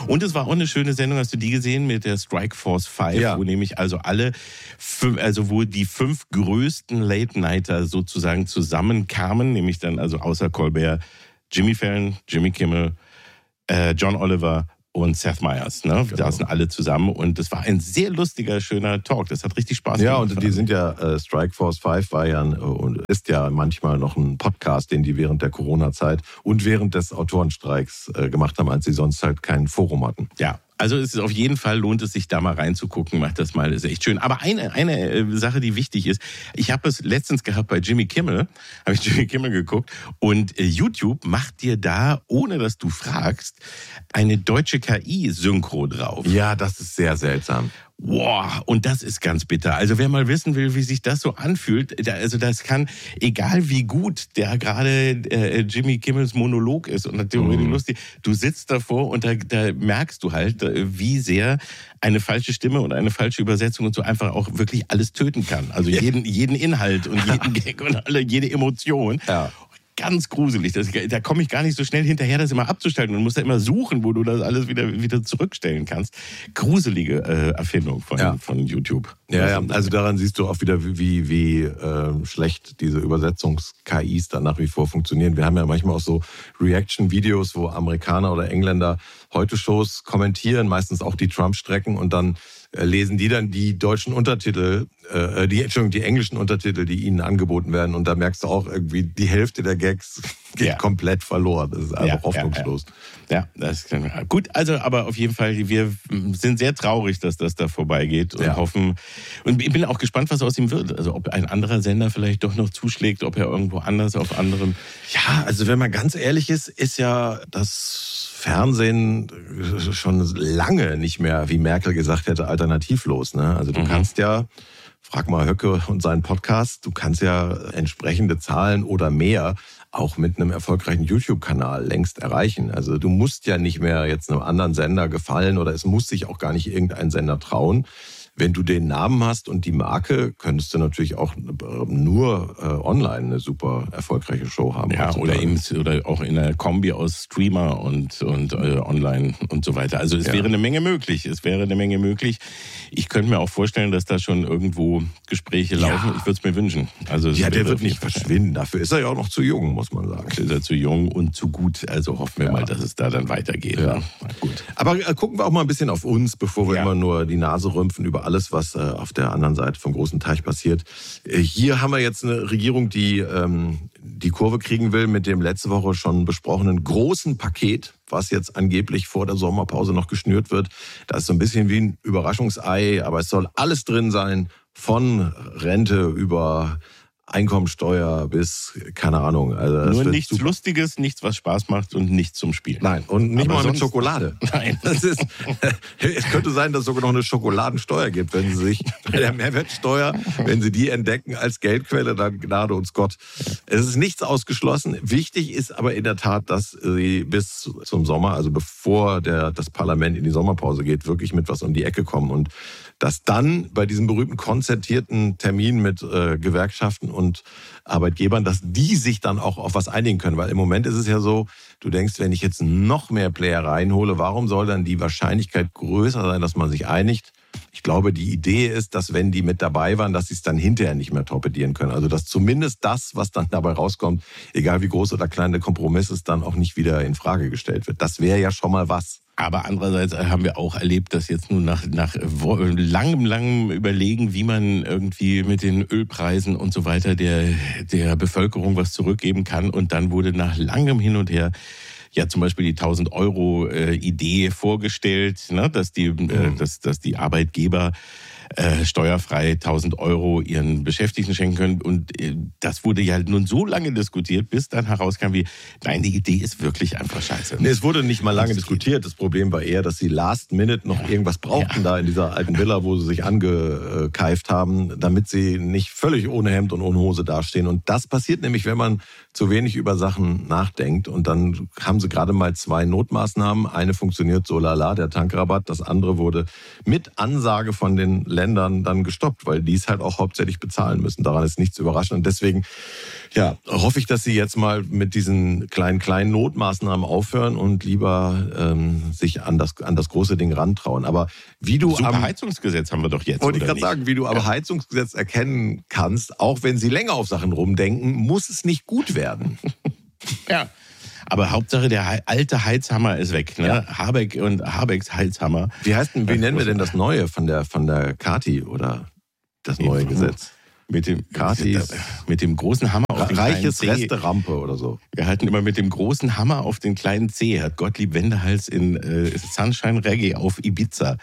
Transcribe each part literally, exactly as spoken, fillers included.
Und es war auch eine schöne Sendung, hast du die gesehen, mit der Strike Force fünf, ja. wo nämlich also alle, fünf, also wo die fünf größten Late-Nighter sozusagen zusammenkamen, nämlich dann also außer Colbert, Jimmy Fallon, Jimmy Kimmel, äh, John Oliver und Seth Meyers, ne? Genau. Da saßen alle zusammen und das war ein sehr lustiger, schöner Talk. Das hat richtig Spaß ja, gemacht. Ja, und die sind ja, äh, Strike Force fünf war ja und ist ja manchmal noch ein Podcast, den die während der Corona-Zeit und während des Autorenstreiks äh, gemacht haben, als sie sonst halt kein Forum hatten. Ja. Also es ist auf jeden Fall, lohnt es sich da mal reinzugucken, macht das mal, ist echt schön. Aber eine, eine Sache, die wichtig ist, ich habe es letztens gehabt bei Jimmy Kimmel, habe ich Jimmy Kimmel geguckt und YouTube macht dir da, ohne dass du fragst, eine deutsche K I-Synchro drauf. Ja, das ist sehr seltsam. Wow, und das ist ganz bitter. Also wer mal wissen will, wie sich das so anfühlt, also das kann, egal wie gut der gerade äh, Jimmy Kimmels Monolog ist und natürlich mhm. lustig, du sitzt davor und da, da merkst du halt, wie sehr eine falsche Stimme und eine falsche Übersetzung und so einfach auch wirklich alles töten kann. Also jeden, jeden Inhalt und jeden Gag und alle, jede Emotion. Ja. Ganz gruselig. Das, da komme ich gar nicht so schnell hinterher, das immer abzustellen und muss da immer suchen, wo du das alles wieder, wieder zurückstellen kannst. Gruselige äh, Erfindung von, ja. von YouTube. Ja, ja, also daran siehst du auch wieder, wie, wie äh, schlecht diese Übersetzungs-K Is dann nach wie vor funktionieren. Wir haben ja manchmal auch so Reaction-Videos, wo Amerikaner oder Engländer Heute-Shows kommentieren, meistens auch die Trump-Strecken und dann äh, lesen die dann die deutschen Untertitel, äh, die, Entschuldigung, die englischen Untertitel, die ihnen angeboten werden und da merkst du auch irgendwie, die Hälfte der Gags geht ja. komplett verloren. Das ist einfach ja, hoffnungslos. Ja, ja. ja, das ist gut. Also, aber auf jeden Fall, wir sind sehr traurig, dass das da vorbeigeht und ja. hoffen. Und ich bin auch gespannt, was aus ihm wird. Also, ob ein anderer Sender vielleicht doch noch zuschlägt, ob er irgendwo anders auf anderem. Ja, also wenn man ganz ehrlich ist, ist ja das Fernsehen schon lange nicht mehr, wie Merkel gesagt hätte, alternativlos. Ne? Also du mhm. kannst ja, frag mal Höcke und seinen Podcast, du kannst ja entsprechende Zahlen oder mehr auch mit einem erfolgreichen YouTube-Kanal längst erreichen. Also du musst ja nicht mehr jetzt einem anderen Sender gefallen oder es muss sich auch gar nicht irgendein Sender trauen. Wenn du den Namen hast und die Marke, könntest du natürlich auch nur äh, online eine super erfolgreiche Show haben. Ja, oder eben oder auch in einer Kombi aus Streamer und und äh, online und so weiter. Also es ja. wäre eine Menge möglich. Es wäre eine Menge möglich. Ich könnte mir auch vorstellen, dass da schon irgendwo Gespräche laufen. Ja. Ich würde es mir wünschen. Also ja, der wird nicht verschwinden. Dafür ist er ja auch noch zu jung, muss man sagen. Ist er zu jung und zu gut. Also hoffen wir ja. mal, dass es da dann weitergeht. Ja. Ne? Gut. Aber äh, gucken wir auch mal ein bisschen auf uns, bevor wir ja. immer nur die Nase rümpfen über alles, was äh, auf der anderen Seite vom großen Teich passiert. Äh, hier haben wir jetzt eine Regierung, die ähm, die Kurve kriegen will mit dem letzte Woche schon besprochenen großen Paket, was jetzt angeblich vor der Sommerpause noch geschnürt wird. Das ist so ein bisschen wie ein Überraschungsei, aber es soll alles drin sein, von Rente über Einkommensteuer bis, keine Ahnung. Also Nur nichts super. Lustiges, nichts, was Spaß macht und nichts zum Spielen. Nein, und nicht Aber mal sonst... mit Schokolade. Nein. Das ist, es könnte sein, dass es sogar noch eine Schokoladensteuer gibt, wenn Sie sich bei der Mehrwertsteuer, wenn Sie die entdecken als Geldquelle, dann Gnade uns Gott. Es ist nichts ausgeschlossen. Wichtig ist aber in der Tat, dass Sie bis zum Sommer, also bevor der, das Parlament in die Sommerpause geht, wirklich mit was um die Ecke kommen und dass dann bei diesem berühmten konzertierten Termin mit äh, Gewerkschaften und Arbeitgebern, dass die sich dann auch auf was einigen können. Weil im Moment ist es ja so, du denkst, wenn ich jetzt noch mehr Player reinhole, warum soll dann die Wahrscheinlichkeit größer sein, dass man sich einigt? Ich glaube, die Idee ist, dass wenn die mit dabei waren, dass sie es dann hinterher nicht mehr torpedieren können. Also dass zumindest das, was dann dabei rauskommt, egal wie groß oder klein der Kompromiss ist, dann auch nicht wieder in Frage gestellt wird. Das wäre ja schon mal was. Aber andererseits haben wir auch erlebt, dass jetzt nun nach, nach langem, langem Überlegen, wie man irgendwie mit den Ölpreisen und so weiter der, der Bevölkerung was zurückgeben kann. Und dann wurde nach langem Hin und Her ja zum Beispiel die tausend Euro Idee vorgestellt, ne, dass die, mhm. äh, dass, dass die Arbeitgeber äh, steuerfrei tausend Euro ihren Beschäftigten schenken können. Und äh, das wurde ja nun so lange diskutiert, bis dann herauskam wie, nein, die Idee ist wirklich einfach scheiße. Nee, es wurde nicht mal lange diskutiert. Das Problem war eher, dass sie last minute noch ja. irgendwas brauchten ja. da in dieser alten Villa, wo sie sich angekeift haben, damit sie nicht völlig ohne Hemd und ohne Hose dastehen. Und das passiert nämlich, wenn man zu wenig über Sachen nachdenkt. Und dann haben sie gerade mal zwei Notmaßnahmen. Eine funktioniert so lala, der Tankrabatt. Das andere wurde mit Ansage von den Ländern dann gestoppt, weil die es halt auch hauptsächlich bezahlen müssen. Daran ist nichts überraschend. Und deswegen, ja, hoffe ich, dass sie jetzt mal mit diesen kleinen, kleinen Notmaßnahmen aufhören und lieber ähm, sich an das, an das große Ding rantrauen. Aber wie du Super am Heizungsgesetz haben wir doch jetzt. Wollte ich oder gerade nicht? sagen, wie du am Ja. Heizungsgesetz erkennen kannst, auch wenn sie länger auf Sachen rumdenken, muss es nicht gut werden. Ja. Aber Hauptsache, der He- alte Heizhammer ist weg. Ne? Ja. Habeck und Habecks Heizhammer. Wie heißt denn, wie Das nennen wir muss- denn das Neue von der von der Kati oder das neue Eben. Gesetz? Mit dem, Katis. mit dem großen Hammer auf den kleinen Reiches Zeh. Resterampe oder so. Wir halten immer mit dem großen Hammer auf den kleinen Zeh. Hat Gottlieb Wendehals in äh, Sunshine Reggae auf Ibiza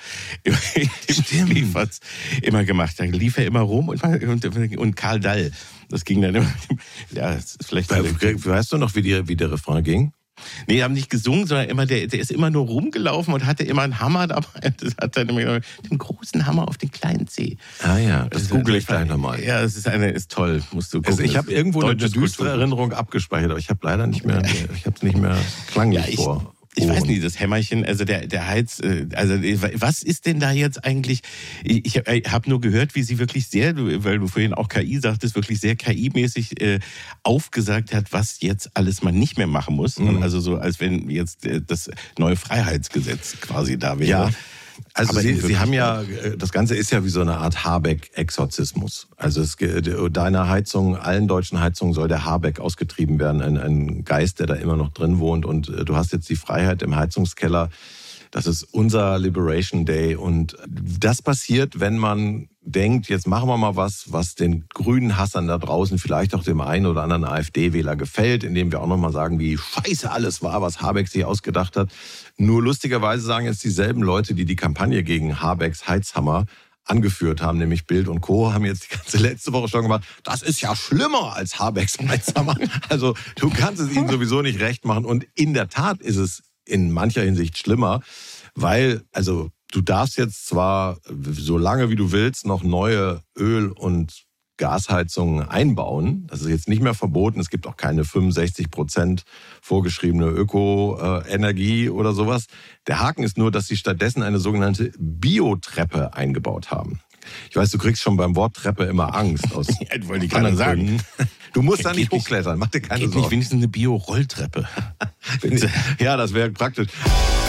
Stimmt. immer gemacht. Da lief er immer rum und, und, und Karl Dall. Das ging dann immer. Ja, das ist vielleicht. We- Weißt du noch, wie, die, wie der Refrain ging? Nee, die haben nicht gesungen, sondern immer, der, der ist immer nur rumgelaufen und hatte immer einen Hammer dabei. Das hat dann immer den großen Hammer auf den kleinen Zeh. Ah ja, das ist google ich einfach- gleich nochmal. Ja, das ist eine, ist toll. Musst du gucken. Also ich habe irgendwo eine Deutsches düstere Kultur- Erinnerung abgespeichert, aber ich habe leider nicht mehr, ich habe es nicht mehr klanglich Ja, ich, vor. ich weiß Ohren. nicht, das Hämmerchen, also der, der Heiz, äh, also was ist denn da jetzt eigentlich? Ich, ich habe nur gehört, wie sie wirklich sehr, weil du vorhin auch K I sagtest, wirklich sehr K I-mäßig äh, aufgesagt hat, was jetzt alles man nicht mehr machen muss. Mhm. Also so, als wenn jetzt äh, das neue Freiheitsgesetz quasi da wäre. Ja, also Aber Sie, in Sie haben ja, Wirklichkeit- äh, das Ganze ist ja wie so eine Art Habeck-Exorzismus. Also es, ge- deiner Heizung, allen deutschen Heizungen soll der Habeck ausgetrieben werden, ein, ein Geist, der da immer noch drin wohnt. Und äh, du hast jetzt die Freiheit im Heizungskeller. Das ist unser Liberation Day. Und das passiert, wenn man denkt, jetzt machen wir mal was, was den grünen Hassern da draußen, vielleicht auch dem einen oder anderen AfD-Wähler gefällt, indem wir auch nochmal sagen, wie scheiße alles war, was Habeck sich ausgedacht hat. Nur lustigerweise sagen jetzt dieselben Leute, die die Kampagne gegen Habecks Heizhammer angeführt haben, nämlich Bild und Co., haben jetzt die ganze letzte Woche schon gemacht, das ist ja schlimmer als Habecks Heizhammer. Also du kannst es ihnen sowieso nicht recht machen. Und in der Tat ist es in mancher Hinsicht schlimmer, weil, also du darfst jetzt zwar so lange wie du willst noch neue Öl- und Gasheizungen einbauen. Das ist jetzt nicht mehr verboten. Es gibt auch keine fünfundsechzig Prozent vorgeschriebene Ökoenergie oder sowas. Der Haken ist nur, dass sie stattdessen eine sogenannte Biotreppe eingebaut haben. Ich weiß, du kriegst schon beim Wort Treppe immer Angst. Aus Ja, das wollte ich gerade anderen sagen. Gründen. Du musst da Geht nicht nicht- hochklettern, mach dir keine Geht nicht Sorgen. wenigstens eine Bio-Rolltreppe. Ja, das wäre praktisch.